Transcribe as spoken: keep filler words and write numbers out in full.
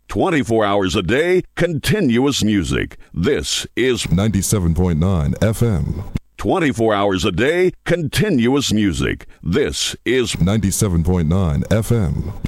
twenty-four hours a day, continuous music. This is ninety-seven point nine F M. twenty-four hours a day, continuous music. This is ninety-seven point nine F M.